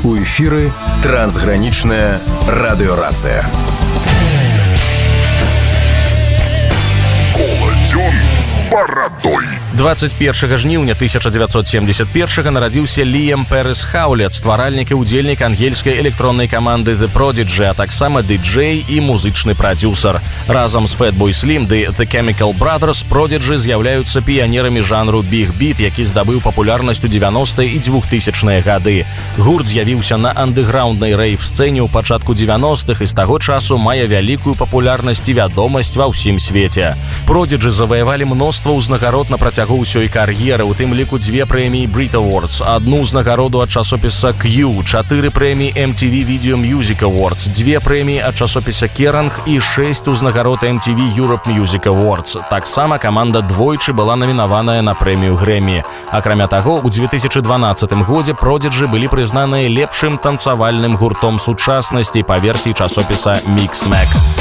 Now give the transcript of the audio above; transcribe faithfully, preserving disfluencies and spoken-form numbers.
У эфіры трансгранічная радыёрацыя. Коладзён з барадой. дваццаць першага жніўня тысяча дзевяцьсот семьдесят першага нарадзіўся Ліам Пэрыс Хаўлет, стваральнік і ўдзельнік ангельскай электроннай каманды The Prodigy, а таксама ді-джэй і музычны прадзюсар. Разам з Fatboy Slim ды The Chemical Brothers Prodigy з'яўляюцца піянерамі жанру Big Beat, які здабыў папулярнасць у дзевяностыя і двухтысячныя гады. Гурт з'явіўся на андэграўнднай рэйв-сцэне ў пачатку дзевяностых і з таго часу мае вялікую папулярнасць і вядомасць ва ўсім свеце. Prodigy заваявалі мноства ўзнагарод на працягу ўсёй кар'еры, у тым ліку дзве прэміі Brit Awards, адну ўзнагароду ад часопіса Q, чатыры прэміі эм ти ви Video Music Awards, дзве прэміі ад часопіса Kerrang і шэсць узнагарод эм ти ви Europe Music Awards. Таксама каманда двойчы была намінаваная на прэмію Грэмі. Акрамя таго, у две тысячы дванаццатым годзе Prodigy былі прызнаныя лепшым танцавальным гуртом сучаснасці па версіі часопіса Mixmag.